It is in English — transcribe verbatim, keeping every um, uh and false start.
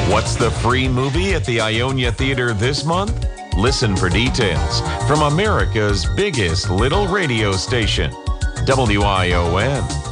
What's the free movie at the Ionia Theater this month? Listen for details from America's biggest little radio station, W I O N.